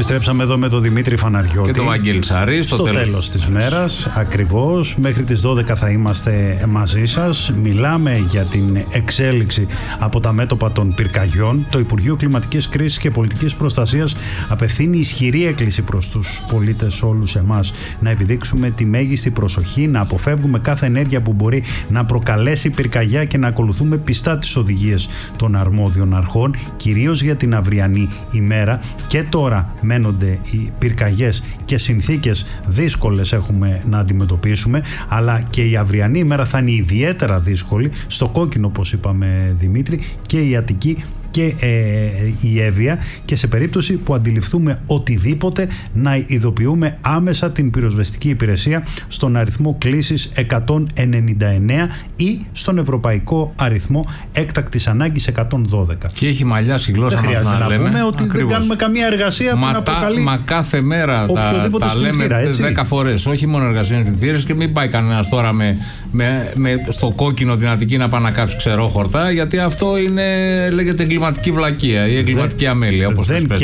Επιστρέψαμε εδώ με τον Δημήτρη Φαναριώτη και τον Βαγγέλη Σαρή στο τέλος της μέρας. Ακριβώς, μέχρι τις 12 θα είμαστε μαζί σας. Μιλάμε για την εξέλιξη από τα μέτωπα των πυρκαγιών. Το Υπουργείο Κλιματικής Κρίσης και Πολιτικής Προστασίας απευθύνει ισχυρή έκκληση προς τους πολίτες όλους εμάς να επιδείξουμε τη μέγιστη προσοχή, να αποφεύγουμε κάθε ενέργεια που μπορεί να προκαλέσει πυρκαγιά και να ακολουθούμε πιστά τις οδηγίες των αρμόδιων αρχών, κυρίως για την αυριανή ημέρα. Και τώρα μένονται οι πυρκαγιές και συνθήκες δύσκολες έχουμε να αντιμετωπίσουμε, αλλά και η αυριανή ημέρα θα είναι ιδιαίτερα δύσκολη. Στο κόκκινο, όπως είπαμε, Δημήτρη, και η Αττική και η Εύβοια, και σε περίπτωση που αντιληφθούμε οτιδήποτε να ειδοποιούμε άμεσα την πυροσβεστική υπηρεσία στον αριθμό κλήσης 199 ή στον ευρωπαϊκό αριθμό έκτακτης ανάγκης 112. Και έχει μαλλιάσει η γλώσσα μας να λέμε. Πούμε ότι δεν κάνουμε καμία εργασία που να προκαλεί. Μα κάθε μέρα τα λέμε 10 φορές. Όχι μόνο εργασίες νηφθήρες, και μην πάει κανένας τώρα στο κόκκινο την Αττική να πάει να κάψει ξερόχορτα, γιατί αυτό λέγεται εγκληματική βλακεία ή εγκληματική αμέλεια, όπως δεν